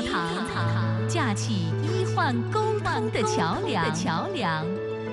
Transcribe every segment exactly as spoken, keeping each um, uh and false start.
堂，架起医患沟通的桥梁。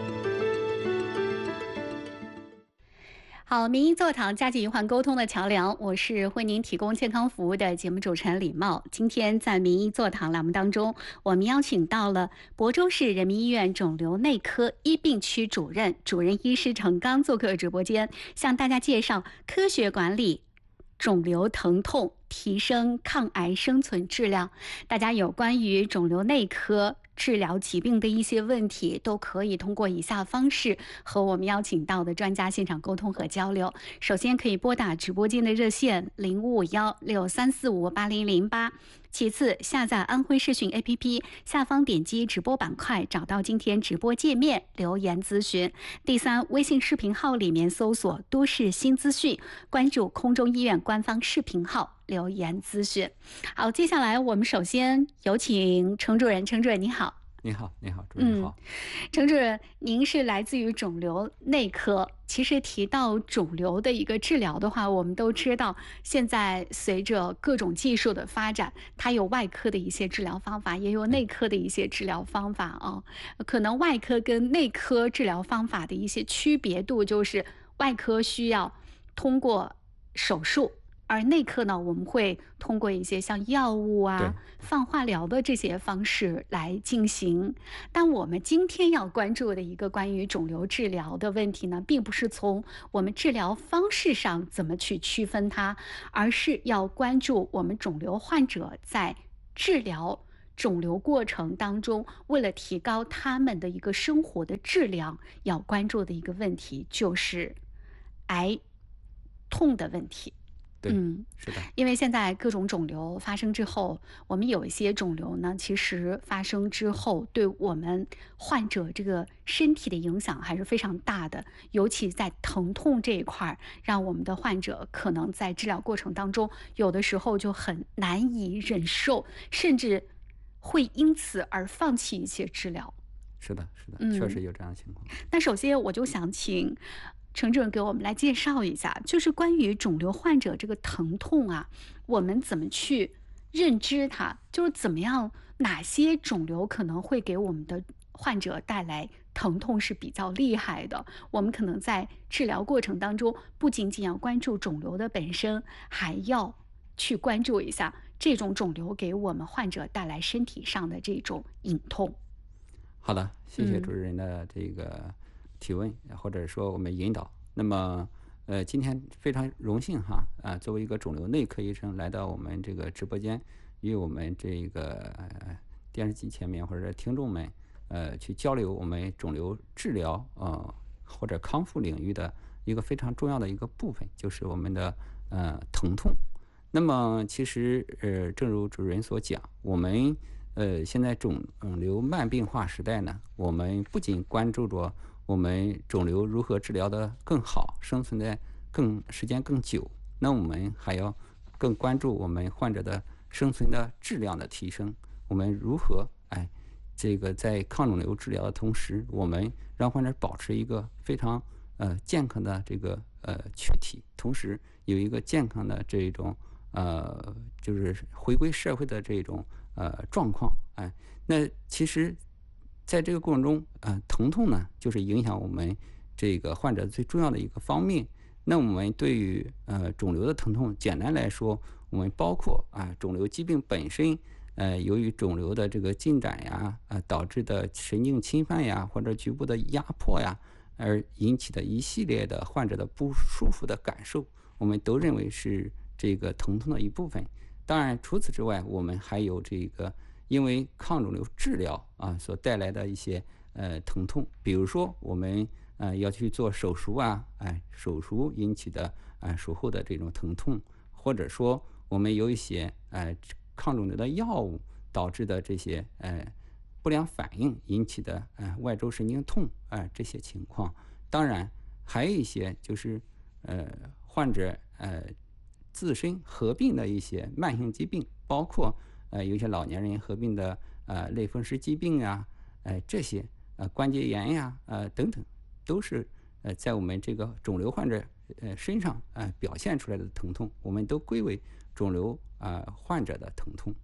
好，名医座堂，架起医患沟通的桥梁，我是为您提供健康服务的节目主持人李茂。今天在名医座堂栏目当中，我们邀请到了亳州市人民医院肿瘤内科一病区主任、主任医师程刚做客直播间，向大家介绍科学管理肿瘤疼痛，提升抗癌生存质量。大家有关于肿瘤内科治疗疾病的一些问题，都可以通过以下方式和我们邀请到的专家现场沟通和交流。首先可以拨打直播间的热线零五五幺六三四五八零零八，其次下载安徽视讯 A P P， 下方点击直播板块，找到今天直播界面留言咨询。第三，微信视频号里面搜索都市新资讯，关注空中医院官方视频号留言咨询。好，接下来我们首先有请程主任。程主任你好。 你好，你好，主任好。 嗯，程主任，您是来自于肿瘤内科。其实提到肿瘤的一个治疗的话，我们都知道，现在随着各种技术的发展，它有外科的一些治疗方法，也有内科的一些治疗方法啊。可能外科跟内科治疗方法的一些区别度，就是外科需要通过手术。而内科呢，我们会通过一些像药物啊、放化疗的这些方式来进行。但我们今天要关注的一个关于肿瘤治疗的问题呢，并不是从我们治疗方式上怎么去区分它，而是要关注我们肿瘤患者在治疗肿瘤过程当中，为了提高他们的一个生活的质量，要关注的一个问题就是癌痛的问题。 对，嗯，是的， 因为现在各种肿瘤发生之后，我们有一些肿瘤呢，其实发生之后对我们患者这个身体的影响还是非常大的，尤其在疼痛这一块，让我们的患者可能在治疗过程当中，有的时候就很难以忍受，甚至会因此而放弃一些治疗。 是的，是的，嗯、确实有这样的情况。 那首先我就想请程主任给我们来介绍一下，就是关于肿瘤患者这个疼痛啊，我们怎么去认知它？就是怎么样，哪些肿瘤可能会给我们的患者带来疼痛是比较厉害的？我们可能在治疗过程当中，不仅仅要关注肿瘤的本身，还要去关注一下这种肿瘤给我们患者带来身体上的这种隐痛。 好的，谢谢主任的这个提问，嗯、或者说我们引导。那么，呃，今天非常荣幸哈，啊，作为一个肿瘤内科医生来到我们这个直播间，与我们这个、呃、电视机前面或者听众们，呃，去交流我们肿瘤治疗呃或者康复领域的一个非常重要的一个部分，就是我们的呃疼痛。那么，其实呃，正如主任所讲，我们呃现在肿瘤慢病化时代呢，我们不仅关注着我们肿瘤如何治疗的更好，生存的更时间更久，那我们还要更关注我们患者的生存的质量的提升。我们如何哎，这个在抗肿瘤治疗的同时，我们让患者保持一个非常呃健康的这个呃躯体，同时有一个健康的这种呃就是回归社会的这种呃状况。哎，那其实在这个过程中，呃，疼痛呢，就是影响我们这个患者最重要的一个方面。那我们对于呃肿瘤的疼痛，简单来说，我们包括啊肿瘤疾病本身，呃，由于肿瘤的这个进展呀，呃导致的神经侵犯呀，或者局部的压迫呀，而引起的一系列的患者的不舒服的感受，我们都认为是这个疼痛的一部分。当然，除此之外，我们还有这个因为抗肿瘤治疗啊所带来的一些呃疼痛，比如说我们呃要去做手术啊，哎，手术引起的啊、呃、术后的这种疼痛，或者说我们有一些呃抗肿瘤的药物导致的这些呃不良反应引起的呃外周神经痛啊、呃、这些情况。当然还有一些就是呃患者呃自身合并的一些慢性疾病，包括呃，有一些老年人合并的呃类风湿疾病呀、啊，呃这些呃关节炎呀，呃等等，都是呃在我们这个肿瘤患者呃身上呃表现出来的疼痛，我们都归为肿瘤啊、呃、患者的疼痛。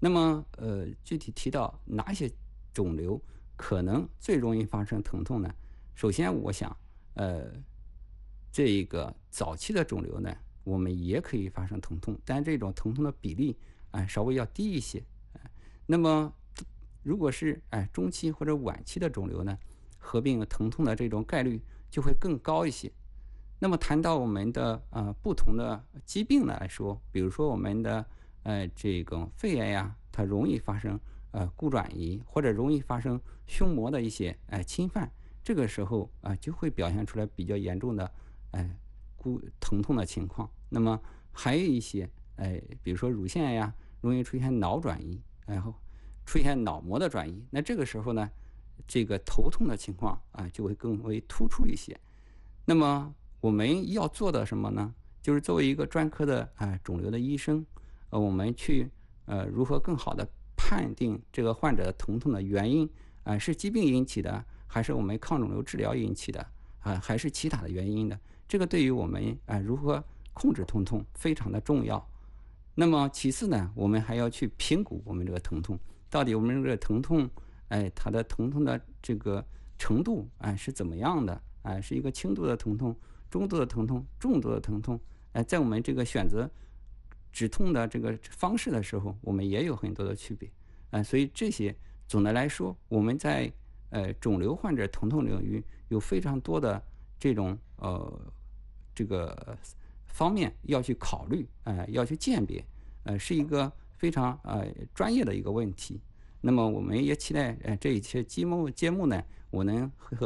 那么呃，具体提到哪些肿瘤可能最容易发生疼痛呢？首先，我想，呃，这个早期的肿瘤呢，我们也可以发生疼痛，但这种疼痛的比例啊、呃、稍微要低一些。呃、那么，如果是哎、呃、中期或者晚期的肿瘤呢，合并疼痛的这种概率就会更高一些。那么谈到我们的呃不同的疾病来说，比如说我们的呃这个肺炎呀，它容易发生呃骨转移，或者容易发生胸膜的一些呃侵犯，这个时候啊、呃、就会表现出来比较严重的哎骨疼痛的情况。那么还有一些哎、呃，比如说乳腺呀，容易出现脑转移，然后出现脑膜的转移，那这个时候呢，这个头痛的情况啊、呃、就会更为突出一些。那么我们要做的什么呢？就是作为一个专科的啊、呃、肿瘤的医生，呃，我们去呃如何更好的判定这个患者的疼痛的原因啊、呃、是疾病引起的，还是我们抗肿瘤治疗引起的啊、呃，还是其他的原因的？这个对于我们啊、呃、如何控制疼痛非常的重要。那么其次呢，我们还要去评估我们这个疼痛，到底我们这个疼痛，哎，它的疼痛的这个程度哎是怎么样的？哎，是一个轻度的疼痛、中度的疼痛、重度的疼痛。哎，在我们这个选择止痛的这个方式的时候，我们也有很多的区别。哎，所以这些总的来说，我们在呃肿瘤患者疼痛领域有非常多的这种呃这个方面要去考虑，呃，要去鉴别，呃，是一个非常呃专业的一个问题。那么我们也期待呃这一些节目节目呢，我能和